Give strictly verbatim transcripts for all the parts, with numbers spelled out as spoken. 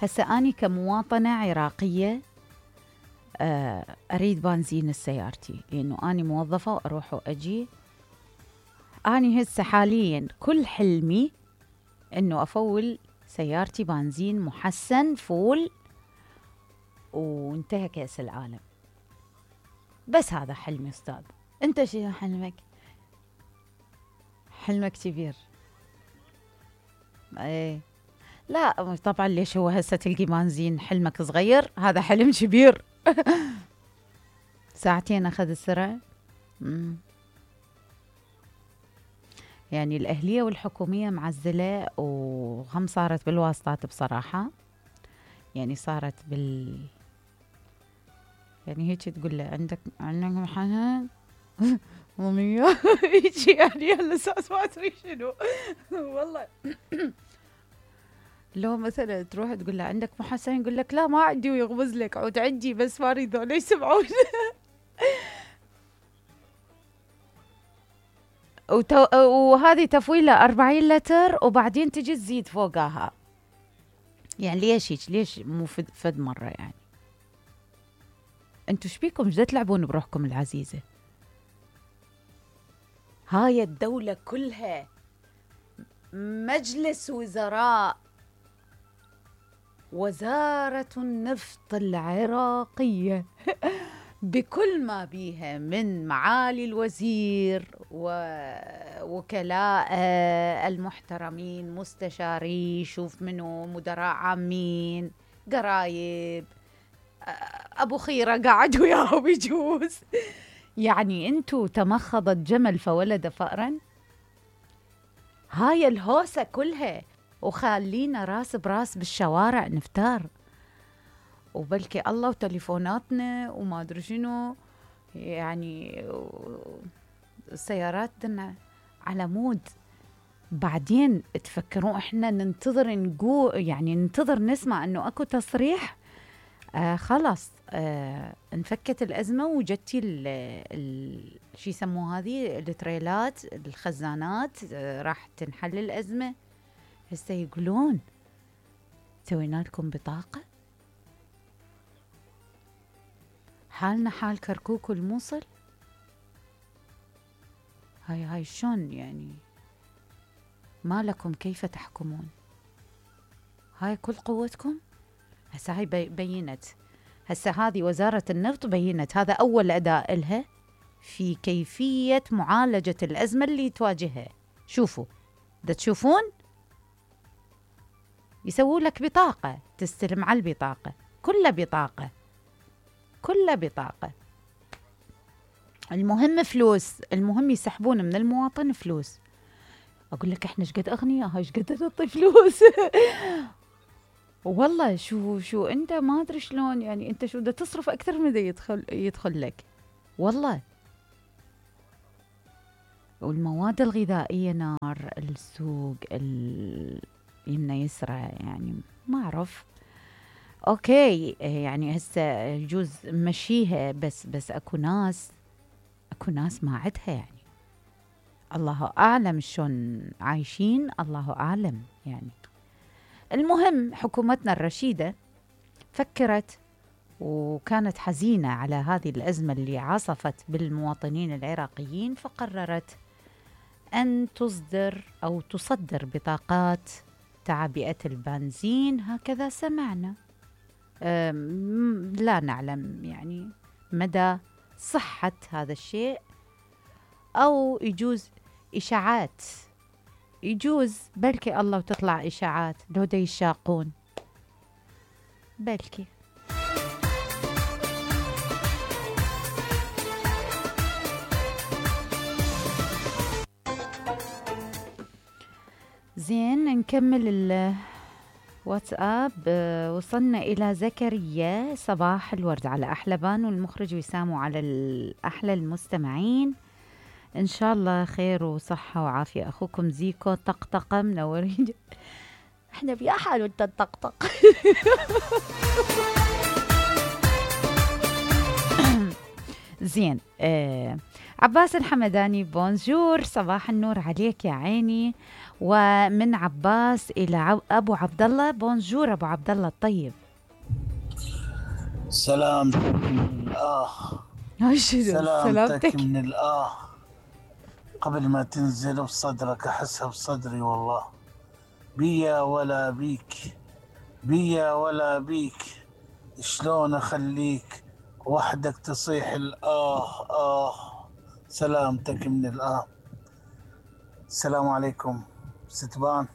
هسه أني كمواطنة عراقية أريد بنزين لسيارتي، لأنه أني موظفة وأروح وأجي. أني هسه حاليا كل حلمي أنه أفول سيارتي بنزين محسن فول وانتهى كأس العالم. بس هذا حلمي أستاذ. أنت شو حلمك؟ حلمك كبير. ايه لا طبعا، ليش هو هسه تلقي بنزين حلمك صغير؟ هذا حلم كبير. ساعتين أخذ السرعة. مم. يعني الأهلية والحكومية معزلة، وهم صارت بالواسطات بصراحة. يعني صارت بال يعني هيك تقول له عندك عندك محل مامية هيك يعني هلا اساس ما ادري شنو. والله لو مثلا تروح تقول له عندك محسن، يقول لك لا ما عندي، ويغمز لك عود عندي بس ما اريد ذولا يسمعون. وتو... وهذه تفويله أربعين لتر، وبعدين تجي تزيد فوقها. يعني ليش هيك؟ ليش مو فد, فد مره يعني؟ انتوا شبيكم جد تلعبون بروحكم العزيزه؟ هاي الدوله كلها مجلس وزراء، وزاره النفط العراقيه بكل ما بيها من معالي الوزير ووكلاء المحترمين، مستشاري، شوف منو، مدراء عامين، قرايب، أبو خيرة قاعد وياهم يجوز. يعني انتو تمخضت جمل فولد فأرا. هاي الهوسة كلها وخالينا راس براس بالشوارع نفتار، وبلكي الله وتليفوناتنا وما أدري شنو. يعني السيارات دنا على مود. بعدين تفكرون احنا ننتظر نقو يعني ننتظر نسمع انه اكو تصريح؟ آه خلاص آه انفكت الازمه، وجدتي ال شو يسموه هذه التريلات الخزانات، آه راح تنحل الازمه. هسه يقولون سوينا لكم بطاقه. حالنا حال كركوك الموصل. هاي هاي شون يعني؟ ما لكم كيف تحكمون؟ هاي كل قوتكم. هسه هاي بينت، هسه هذه وزارة النفط بينت هذا أول أداء لها في كيفية معالجة الأزمة اللي تواجهها. شوفوا دا تشوفون يسووا لك بطاقة تستلم على البطاقة، كلها بطاقة كلها بطاقة. المهم فلوس، المهم يسحبون من المواطن فلوس. أقول لك إحنا شقد أغنياء، هاي شقد نعطي فلوس. والله شو شو أنت ما أدري شلون يعني، أنت شو بدك تصرف أكثر من ذا يدخل يدخل لك والله. والمواد الغذائية نار، السوق ال... يمنا يسرى يعني ما أعرف. أوكي يعني هسه يجوز مشيها، بس بس أكو ناس أكو ناس ما عدها يعني. الله أعلم شلون عايشين، الله أعلم يعني. المهم حكومتنا الرشيدة فكرت وكانت حزينة على هذه الأزمة اللي عصفت بالمواطنين العراقيين، فقررت أن تصدر أو تصدر بطاقات تعبئة البنزين. هكذا سمعنا. لا نعلم يعني مدى صحة هذا الشيء، أو يجوز إشاعات، يجوز بلكي الله وتطلع إشاعات لو دا يشاقون بلكي. زين نكمل الواتساب. وصلنا إلى زكريا. صباح الورد على أحلبان والمخرج وسام وعلى الأحلى المستمعين، إن شاء الله خير وصحة وعافية. أخوكم زيكو طقطقة منورين. إحنا بيا حال وأنت تطقطق. زين آه عباس الحمداني بونجور، صباح النور عليك يا عيني. ومن عباس إلى عب... أبو عبد الله، بونجور أبو عبد الله الطيب. سلامتك من الآه، سلامتك من الآه قبل ما تنزل بصدرك أحسها بصدري والله. بيا ولا بيك، بيا ولا بيك، شلون أخليك وحدك تصيح الآه آه. سلامتك من الآه. السلام عليكم ستبان،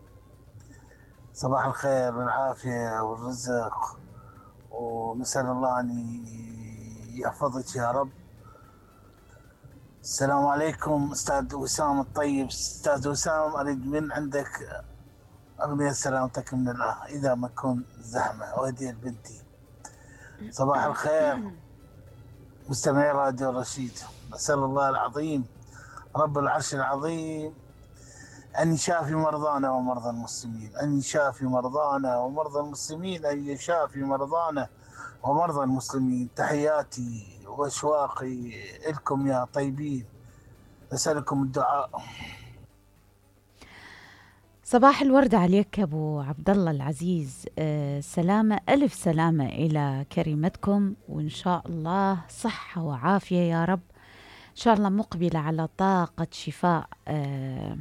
صباح الخير والعافية والرزق، ونسأل الله أن يحفظك يا رب. السلام عليكم أستاذ وسام الطيب. أستاذ وسام، أريد من عندك أغنية سلامتك من الله إذا ما كون زحمة، أهدية لبنتي. صباح الخير مستمعي راديو رشيد، أسأل الله العظيم رب العرش العظيم أن يشافي مرضانا ومرضى المسلمين، أن يشافي مرضانا ومرضى المسلمين، أن يشافي مرضانا ومرضى المسلمين. تحياتي واشواقي لكم يا طيبين، أسألكم الدعاء. صباح الورد عليك أبو عبد الله العزيز. أه سلامة، ألف سلامة إلى كريمتكم، وإن شاء الله صحة وعافية يا رب. إن شاء الله مقبلة على طاقة شفاء أه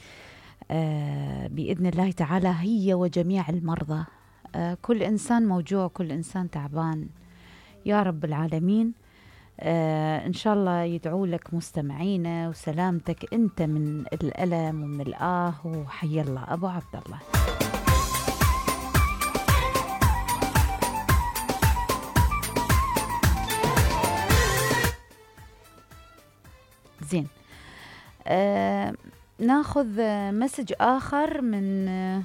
أه بإذن الله تعالى، هي وجميع المرضى. أه كل إنسان موجوع، كل إنسان تعبان يا رب العالمين. آه إن شاء الله يدعو لك مستمعينا وسلامتك أنت من الألم ومن الآه، وحي الله أبو عبد الله. زين، آه ناخذ مسج آخر من آه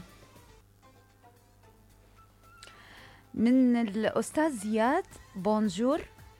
من الأستاذ زياد. بونجور.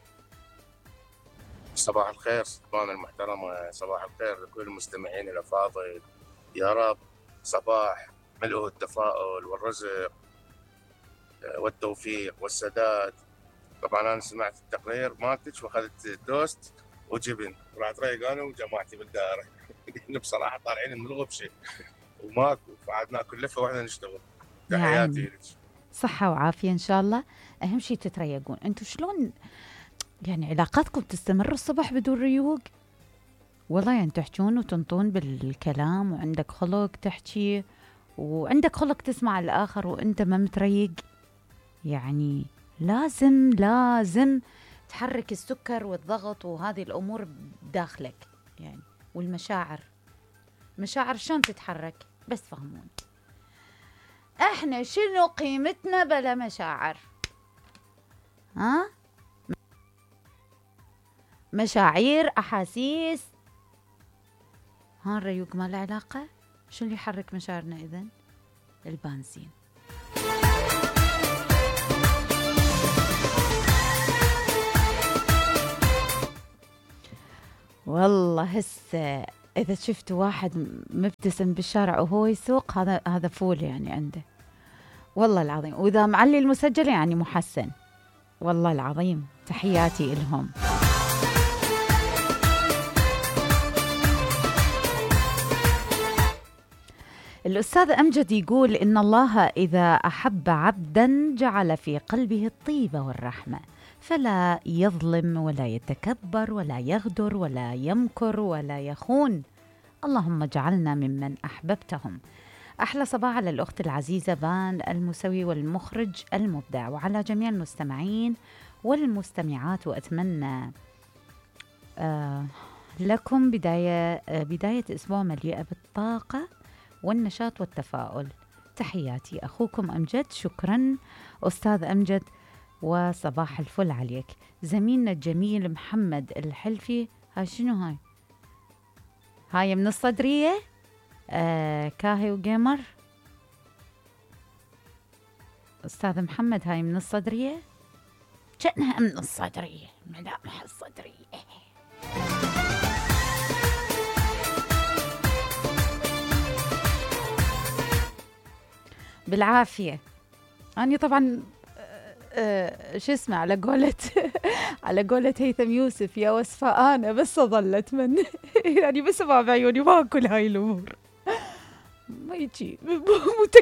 صباح الخير ستبان المحترمة، صباح الخير لكل المستمعين الأفاضل. يا رب صباح ملؤه التفاؤل والرزق والتوفيق والسداد. طبعا أنا سمعت التقرير مالتك وأخذت توست وجبن، ورحت ريق أنا وجماعتي بالدائرة بصراحة طالعين من الغبشة وماكو، فعاد ناكل لفة واحدة نشتغل. تحياتي لك، صحة وعافية إن شاء الله. أهم شيء تتريقون. أنتوا شلون يعني علاقاتكم تستمر الصبح بدون ريوق؟ والله يعني تحجون وتنطون بالكلام، وعندك خلق تحكي، وعندك خلق تسمع الآخر، وأنت ما متريق. يعني لازم لازم تحرك السكر والضغط وهذه الأمور داخلك يعني، والمشاعر. مشاعر شلون تتحرك؟ بس فهمون احنا شنو قيمتنا بلا مشاعر؟ ها؟ مشاعير، أحاسيس، ها الريوق ما له علاقة؟ شو اللي يحرك مشاعرنا إذن؟ البنزين. والله هسه إذا شفت واحد مبتسم بالشارع وهو يسوق، هذا هذا فول يعني عنده، والله العظيم. وإذا معلي المسجل يعني محسن، والله العظيم. تحياتي إلهم. الأستاذ أمجد يقول إن الله إذا أحب عبدا جعل في قلبه الطيبة والرحمة، فلا يظلم ولا يتكبر ولا يغدر ولا يمكر ولا يخون. اللهم اجعلنا ممن أحببتهم. أحلى صباح على الأخت العزيزة بان المسوي والمخرج المبدع، وعلى جميع المستمعين والمستمعات. وأتمنى آه لكم بداية آه بداية أسبوع مليئة بالطاقة والنشاط والتفاؤل. تحياتي أخوكم أمجد. شكرا أستاذ أمجد، وصباح الفل عليك. زميلنا الجميل محمد الحلفي، هاي شنو هاي؟ هاي من الصدرية. آه كاهي وجيمر. أستاذ محمد هاي من الصدرية، كأنها من الصدرية، ملامح الصدرية. بالعافية. أنا طبعا آه شو اسمه على قولة على قولة هيثم يوسف، يا وصفة أنا بس ظلت من يعني بس ما بعيوني ما أكل هاي الأمور ما يجي